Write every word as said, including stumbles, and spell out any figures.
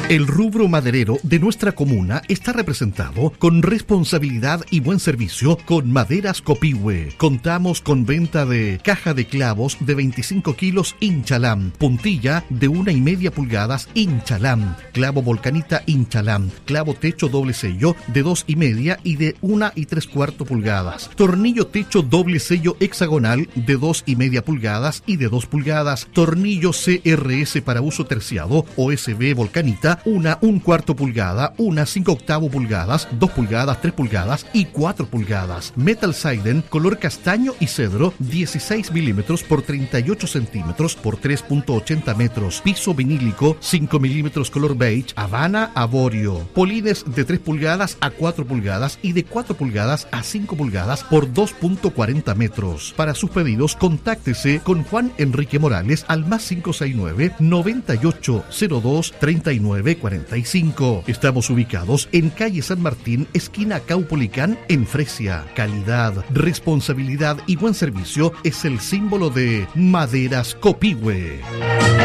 El rubro maderero de nuestra comuna está representado con responsabilidad y buen servicio con Maderas Copihue. Contamos con venta de caja de clavos de veinticinco kilos Inchalam, puntilla de una y media pulgadas Inchalam, clavo volcanita Inchalam, clavo techo doble sello de dos y media y de una y tres cuarto pulgadas, tornillo techo doble sello hexagonal de dos y media pulgadas y de dos pulgadas, tornillo C R S para uso terciado O S B volcanita, una un cuarto pulgada, una cinco octavo pulgadas, dos pulgadas, tres pulgadas y cuatro pulgadas. Metal Siding color castaño y cedro, dieciséis milímetros por treinta y ocho centímetros por tres punto ochenta metros. Piso vinílico cinco milímetros color beige, Habana Avorio. Polines de tres pulgadas a cuatro pulgadas y de cuatro pulgadas a cinco pulgadas por dos punto cuarenta metros. Para sus pedidos, contáctese con Juan Enrique Morales al más cinco seis nueve, noventa y ocho cero dos, treinta y nueve cuarenta y cinco. Estamos ubicados en calle San Martín, esquina Caupolicán, en Fresia. Calidad, responsabilidad y buen servicio es el símbolo de Maderas Copihue.